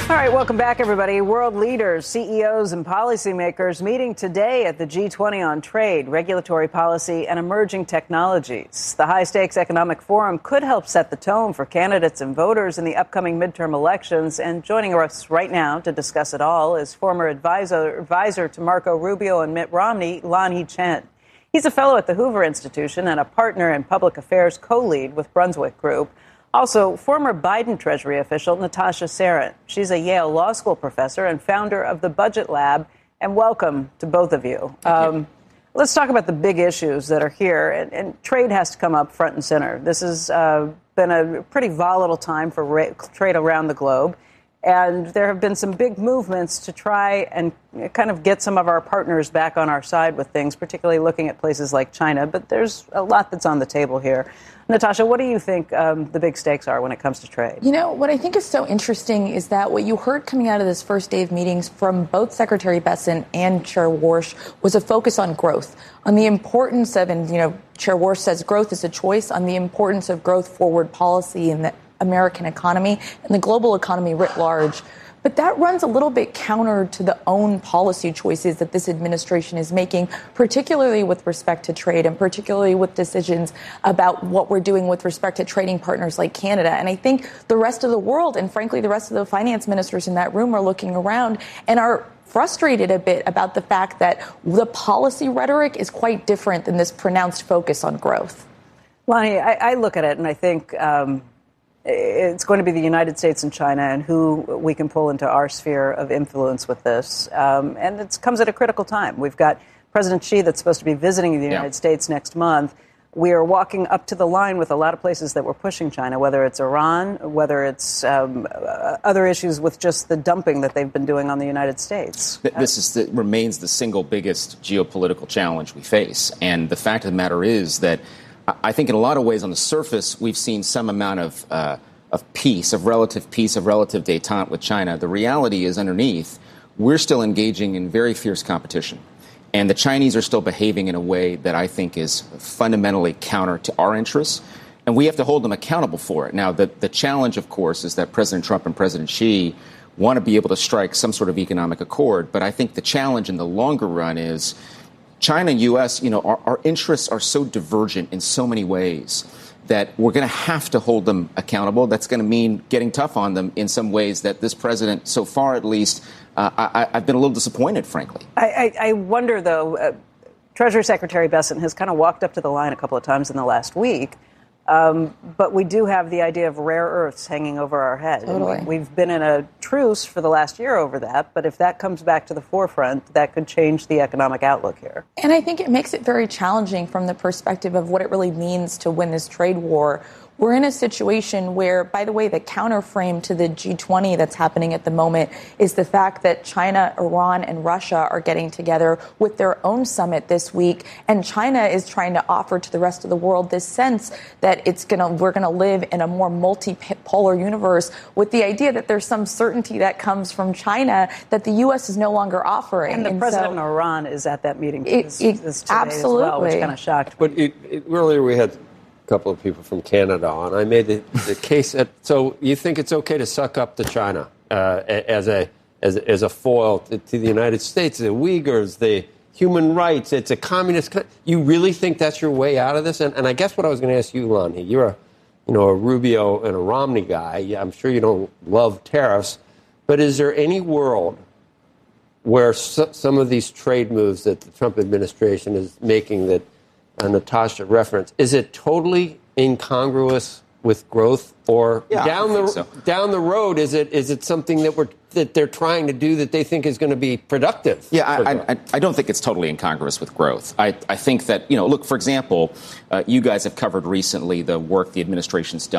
All right, welcome back, everybody. World leaders, CEOs, and policymakers meeting today at the G20 on trade, regulatory policy, and emerging technologies. The high-stakes economic forum could help set the tone for candidates and voters in the upcoming midterm elections. And joining us right now to discuss it all is former advisor to Marco Rubio and Mitt Romney, Lanhee Chen. He's a fellow at the Hoover Institution and a partner in public affairs co-lead with Brunswick Group. Also, former Biden Treasury official Natasha Sarin. She's a Yale Law School professor and founder of the Budget Lab. And welcome to both of you. Let's talk about the big issues that are here. And trade has to come up front and center. This has been a pretty volatile time for trade around the globe. And there have been some big movements to try and kind of get some of our partners back on our side with things, particularly looking at places like China. But there's a lot that's on the table here. Natasha, what do you think the big stakes are when it comes to trade? You know, what I think is so interesting is that what you heard coming out of this first day of meetings from both Secretary Bessent and Chair Warsh was a focus on growth, on the importance of, and, you know, Chair Warsh says growth is a choice, on the importance of growth forward policy in the American economy and the global economy writ large. But that runs a little bit counter to the own policy choices that this administration is making, particularly with respect to trade and particularly with decisions about what we're doing with respect to trading partners like Canada. And I think the rest of the world and, frankly, the rest of the finance ministers in that room are looking around and are frustrated a bit about the fact that the policy rhetoric is quite different than this pronounced focus on growth. Lanhee, I look at it and I think it's going to be the United States and China and who we can pull into our sphere of influence with this. And it comes at a critical time. We've got President Xi that's supposed to be visiting the United States next month. We are walking up to the line with a lot of places that were pushing China, whether it's Iran, whether it's other issues with just the dumping that they've been doing on the United States. This remains the single biggest geopolitical challenge we face. And the fact of the matter is that I think in a lot of ways on the surface, we've seen some amount of peace, of relative détente with China. The reality is underneath, we're still engaging in very fierce competition. And the Chinese are still behaving in a way that I think is fundamentally counter to our interests. And we have to hold them accountable for it. Now, the challenge, of course, is that President Trump and President Xi want to be able to strike some sort of economic accord. But I think the challenge in the longer run is China and U.S., you know, our interests are so divergent in so many ways that we're going to have to hold them accountable. That's going to mean getting tough on them in some ways that this president, so far at least, I've been a little disappointed, frankly. I wonder, though, Treasury Secretary Bessent has kind of walked up to the line a couple of times in the last week. But we do have the idea of rare earths hanging over our head. Totally. We've been in a truce for the last year over that. But if that comes back to the forefront, that could change the economic outlook here. And I think it makes it very challenging from the perspective of what it really means to win this trade war. We're in a situation where, by the way, the counterframe to the G20 that's happening at the moment is the fact that China, Iran, and Russia are getting together with their own summit this week. And China is trying to offer to the rest of the world this sense that we're going to live in a more multipolar universe with the idea that there's some certainty that comes from China that the U.S. is no longer offering. And the president of Iran is at that meeting this today absolutely. as well, which kind of shocked me. But earlier we had couple of people from Canada on. I made the case so you think it's okay to suck up to China as a foil to the United States, the Uyghurs, the human rights, it's a communist country. You really think that's your way out of this? And I guess what I was going to ask you, Lanhee, you're a Rubio and a Romney guy. I'm sure you don't love tariffs, but is there any world where some of these trade moves that the Trump administration is making that Natasha referenced, is it totally incongruous with growth, or down the road is it something that they're trying to do that they think is going to be productive? Yeah, I don't think it's totally incongruous with growth. I think that, look, for example, you guys have covered recently the work the administration's done